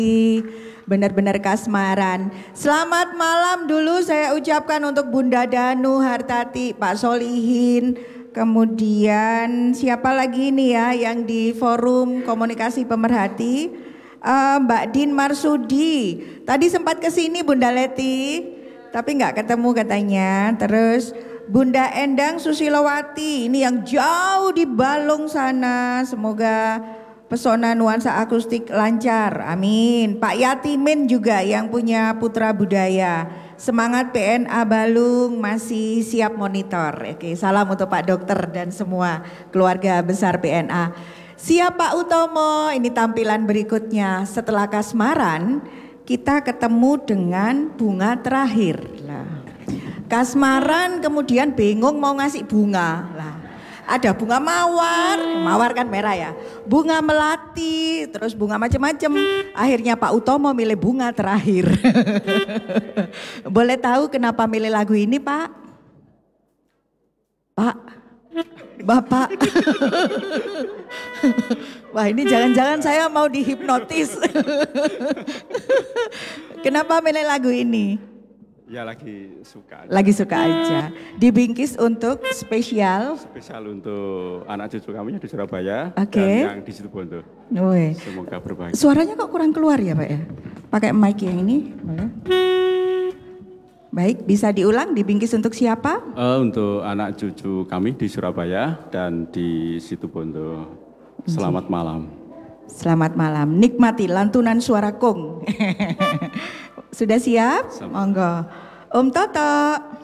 Benar-benar kasmaran. Selamat malam dulu saya ucapkan untuk Bunda Danu Hartati, Pak Solihin, kemudian siapa lagi nih ya yang di forum komunikasi pemerhati, Mbak Din Marsudi. Tadi sempat kesini Bunda Leti, tapi nggak ketemu katanya. Terus Bunda Endang Susilowati, ini yang jauh di Balong sana, semoga pesona nuansa akustik lancar, amin. Pak Yatimin juga yang punya Putra Budaya, semangat PNA Balung masih siap monitor. Oke, salam untuk Pak Dokter dan semua keluarga besar PNA. Siap Pak Utomo, ini tampilan berikutnya. Setelah kasmaran, kita ketemu dengan bunga terakhir. Kasmaran kemudian bingung mau ngasih bunga lah. Ada bunga mawar, mawar kan merah ya, bunga melati, terus bunga macam-macam. Akhirnya Pak Utomo milih bunga terakhir. Boleh tahu kenapa milih lagu ini Pak? Pak, Bapak. Wah ini jangan-jangan saya mau dihipnotis. Kenapa milih lagu ini? Ya lagi suka aja. Lagi suka aja. Dibingkis untuk spesial. Spesial untuk anak cucu kami di Surabaya dan yang di Situbondo. Semoga berbahagia. Suaranya kok kurang keluar ya Pak ya? Pakai mic yang ini. Baik, bisa diulang dibingkis untuk siapa? Untuk anak cucu kami di Surabaya dan di Situbondo. Selamat malam. Selamat malam. Nikmati lantunan suara kong. Sudah siap? Monggo. Om Toto.